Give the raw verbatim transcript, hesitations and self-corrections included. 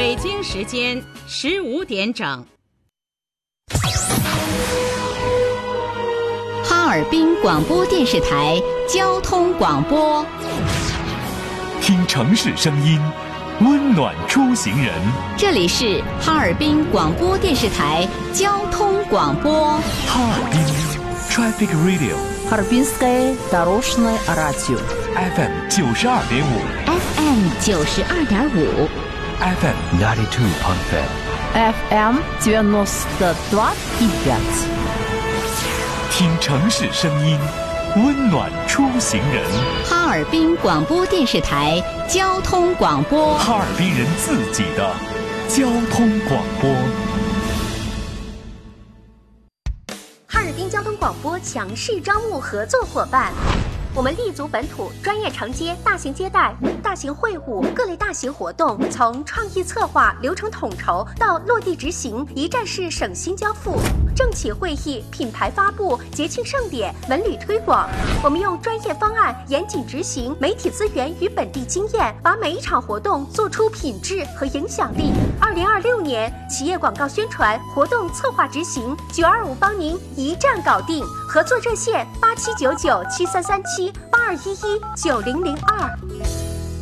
北京时间十五点整。 哈尔滨广播电视台交通广播， 听城市声音，温暖出行人。 这里是哈尔滨广播电视台交通广播。 哈尔滨 Traffic Radio， Харбинское дорожное радио F M 九十二点五 F M 九十二点五 F M ninety two point five F M девяносто два и пять。 听城市声音，温暖出行人。 哈尔滨广播电视台交通广播， 哈尔滨人自己的交通广播。 哈尔滨交通广播强势招募合作伙伴。我们立足本土，专业承接大型接待、大型会务、各类大型活动，从创意策划、流程统筹到落地执行，一站式省心交付。政企会议、品牌发布、节庆盛典、文旅推广，我们用专业方案严谨执行，媒体资源与本地经验，把每一场活动做出品质和影响力。二零二六年企业广告宣传、活动策划执行，九二五帮您一站搞定。合作热线八七九九七三三七八二一一九零零二。